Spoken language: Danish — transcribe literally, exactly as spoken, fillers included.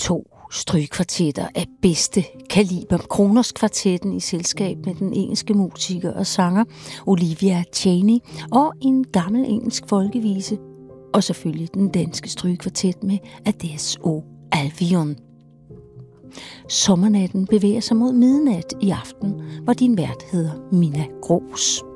To strygekvartetter af bedste kaliber. Kronos Kvartetten i selskab med den engelske musiker og sanger Olivia Chaney og en gammel engelsk folkevise. Og selvfølgelig den danske strygekvartet med Ades og Alvion. Sommernatten bevæger sig mod midnat i aften, hvor din vært hedder Mina Gros.